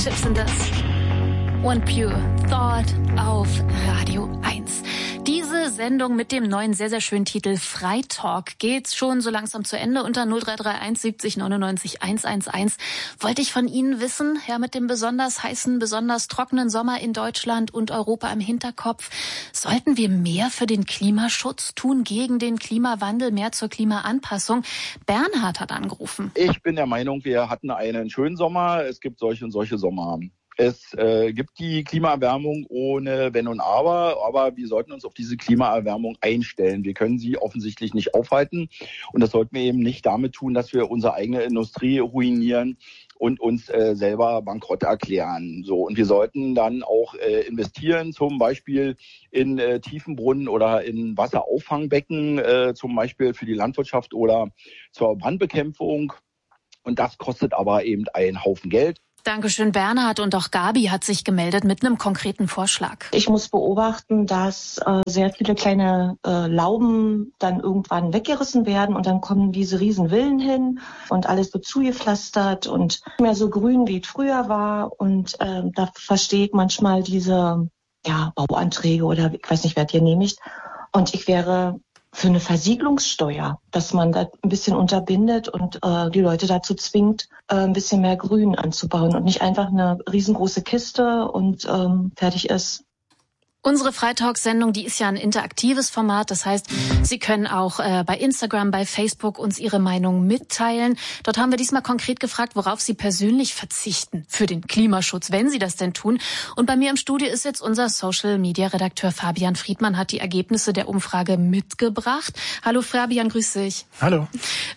Chips sind das. One Pure Thought auf Radio 1. Diese Sendung mit dem neuen, sehr, sehr schönen Titel Freitalk geht schon so langsam zu Ende. Unter 0331 70 99 111 wollte ich von Ihnen wissen, ja, mit dem besonders heißen, besonders trockenen Sommer in Deutschland und Europa im Hinterkopf, sollten wir mehr für den Klimaschutz tun, gegen den Klimawandel, mehr zur Klimaanpassung? Bernhard hat angerufen. Ich bin der Meinung, wir hatten einen schönen Sommer. Es gibt solche und solche Sommer. Es gibt die Klimaerwärmung ohne Wenn und aber wir sollten uns auf diese Klimaerwärmung einstellen. Wir können sie offensichtlich nicht aufhalten und das sollten wir eben nicht damit tun, dass wir unsere eigene Industrie ruinieren und uns selber bankrott erklären. So, und wir sollten dann auch investieren, zum Beispiel in Tiefenbrunnen oder in Wasserauffangbecken, zum Beispiel für die Landwirtschaft oder zur Brandbekämpfung. Und das kostet aber eben einen Haufen Geld. Dankeschön, Bernhard. Und auch Gabi hat sich gemeldet mit einem konkreten Vorschlag. Ich muss beobachten, dass sehr viele kleine Lauben dann irgendwann weggerissen werden und dann kommen diese riesen Villen hin und alles wird zugepflastert und nicht mehr so grün, wie es früher war. Und da verstehe ich manchmal diese Bauanträge oder ich weiß nicht, wer die genehmigt. Und ich wäre für eine Versiegelungssteuer, dass man da ein bisschen unterbindet und die Leute dazu zwingt, ein bisschen mehr Grün anzubauen und nicht einfach eine riesengroße Kiste und fertig ist. Unsere Freitalk-Sendung, die ist ja ein interaktives Format. Das heißt, Sie können auch bei Instagram, bei Facebook uns Ihre Meinung mitteilen. Dort haben wir diesmal konkret gefragt, worauf Sie persönlich verzichten für den Klimaschutz, wenn Sie das denn tun. Und bei mir im Studio ist jetzt unser Social-Media-Redakteur Fabian Friedmann, hat die Ergebnisse der Umfrage mitgebracht. Hallo Fabian, grüß dich. Hallo.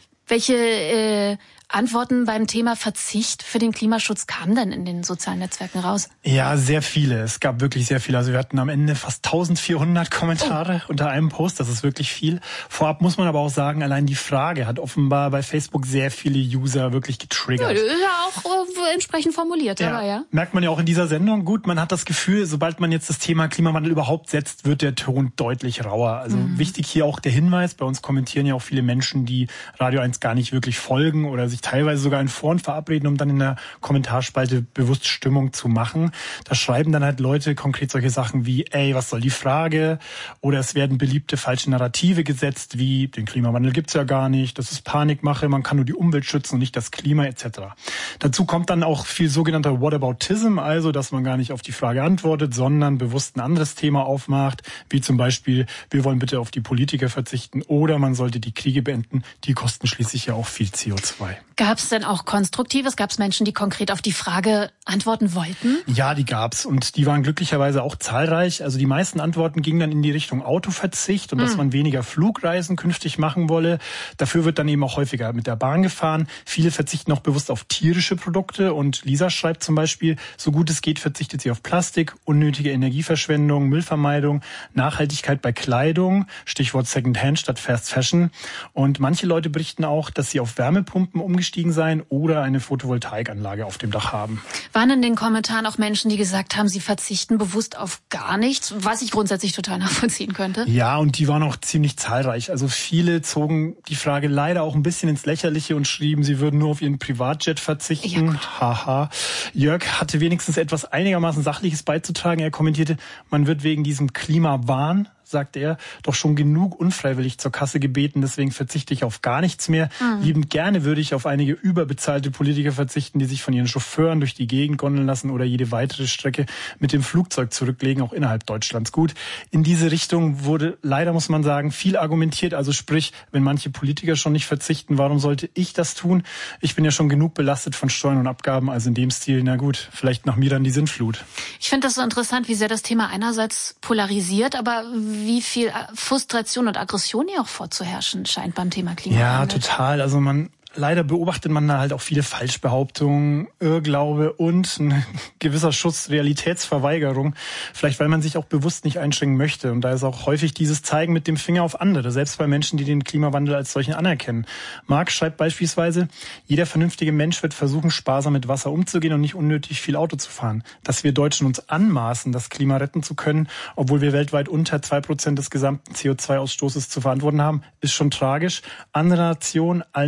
Welche Antworten beim Thema Verzicht für den Klimaschutz kamen denn in den sozialen Netzwerken raus? Ja, sehr viele. Es gab wirklich sehr viele. Also wir hatten am Ende fast 1400 Kommentare unter einem Post. Das ist wirklich viel. Vorab muss man aber auch sagen, allein die Frage hat offenbar bei Facebook sehr viele User wirklich getriggert. Ja, ist ja auch entsprechend formuliert, ja, aber ja. Merkt man ja auch in dieser Sendung. Gut, man hat das Gefühl, sobald man jetzt das Thema Klimawandel überhaupt setzt, wird der Ton deutlich rauer. Also wichtig hier auch der Hinweis. Bei uns kommentieren ja auch viele Menschen, die Radio 1 gar nicht wirklich folgen oder sich teilweise sogar in Foren verabreden, um dann in der Kommentarspalte bewusst Stimmung zu machen. Da schreiben dann halt Leute konkret solche Sachen wie, ey, was soll die Frage? Oder es werden beliebte falsche Narrative gesetzt, wie, den Klimawandel gibt's ja gar nicht, das ist Panikmache, man kann nur die Umwelt schützen und nicht das Klima etc. Dazu kommt dann auch viel sogenannter Whataboutism, also dass man gar nicht auf die Frage antwortet, sondern bewusst ein anderes Thema aufmacht, wie zum Beispiel, wir wollen bitte auf die Politiker verzichten oder man sollte die Kriege beenden, die kosten schließlich ja auch viel CO2. Gab es denn auch Konstruktives? Gab es Menschen, die konkret auf die Frage antworten wollten? Ja, die gab's und die waren glücklicherweise auch zahlreich. Also die meisten Antworten gingen dann in die Richtung Autoverzicht und dass man weniger Flugreisen künftig machen wolle. Dafür wird dann eben auch häufiger mit der Bahn gefahren. Viele verzichten auch bewusst auf tierische Produkte und Lisa schreibt zum Beispiel, so gut es geht verzichtet sie auf Plastik, unnötige Energieverschwendung, Müllvermeidung, Nachhaltigkeit bei Kleidung, Stichwort Secondhand statt Fast Fashion. Und manche Leute berichten auch, dass sie auf Wärmepumpen umgestiegen sein oder eine Photovoltaikanlage auf dem Dach haben. Waren in den Kommentaren auch Menschen, die gesagt haben, sie verzichten bewusst auf gar nichts, was ich grundsätzlich total nachvollziehen könnte? Ja, und die waren auch ziemlich zahlreich. Also viele zogen die Frage leider auch ein bisschen ins Lächerliche und schrieben, sie würden nur auf ihren Privatjet verzichten. Ja, haha. Jörg hatte wenigstens etwas einigermaßen Sachliches beizutragen. Er kommentierte, man wird wegen diesem Klimawahn, sagt er, doch schon genug unfreiwillig zur Kasse gebeten, deswegen verzichte ich auf gar nichts mehr. Liebend gerne würde ich auf einige überbezahlte Politiker verzichten, die sich von ihren Chauffeuren durch die Gegend gondeln lassen oder jede weitere Strecke mit dem Flugzeug zurücklegen, auch innerhalb Deutschlands. Gut, in diese Richtung wurde leider, muss man sagen, viel argumentiert. Also sprich, wenn manche Politiker schon nicht verzichten, warum sollte ich das tun? Ich bin ja schon genug belastet von Steuern und Abgaben, also in dem Stil, na gut, vielleicht nach mir dann die Sintflut. Ich finde das so interessant, wie sehr das Thema einerseits polarisiert, aber wie viel Frustration und Aggression hier auch vorzuherrschen scheint beim Thema Klimawandel. Ja, total. Also leider beobachtet man da halt auch viele Falschbehauptungen, Irrglaube und ein gewisser Schuss Realitätsverweigerung. Vielleicht, weil man sich auch bewusst nicht einschränken möchte. Und da ist auch häufig dieses Zeigen mit dem Finger auf andere, selbst bei Menschen, die den Klimawandel als solchen anerkennen. Marc schreibt beispielsweise, jeder vernünftige Mensch wird versuchen, sparsam mit Wasser umzugehen und nicht unnötig viel Auto zu fahren. Dass wir Deutschen uns anmaßen, das Klima retten zu können, obwohl wir weltweit unter 2% des gesamten CO2-Ausstoßes zu verantworten haben, ist schon tragisch. Andere Nationen, allen voran China,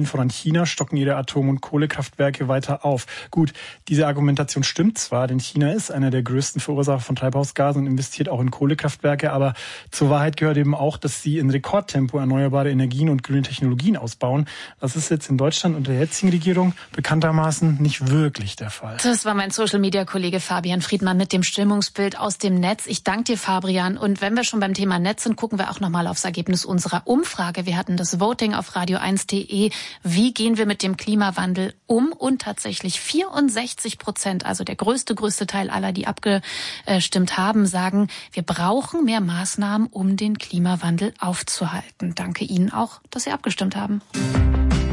China stocken ihre Atom- und Kohlekraftwerke weiter auf. Gut, diese Argumentation stimmt zwar, denn China ist einer der größten Verursacher von Treibhausgasen und investiert auch in Kohlekraftwerke, aber zur Wahrheit gehört eben auch, dass sie in Rekordtempo erneuerbare Energien und grüne Technologien ausbauen. Das ist jetzt in Deutschland unter der jetzigen Regierung bekanntermaßen nicht wirklich der Fall. Das war mein Social-Media-Kollege Fabian Friedmann mit dem Stimmungsbild aus dem Netz. Ich danke dir, Fabian. Und wenn wir schon beim Thema Netz sind, gucken wir auch nochmal aufs Ergebnis unserer Umfrage. Wir hatten das Voting auf radio1.de. Wie gehen wir mit dem Klimawandel um? Und tatsächlich 64%, also der größte Teil aller, die abgestimmt haben, sagen, wir brauchen mehr Maßnahmen, um den Klimawandel aufzuhalten. Danke Ihnen auch, dass Sie abgestimmt haben.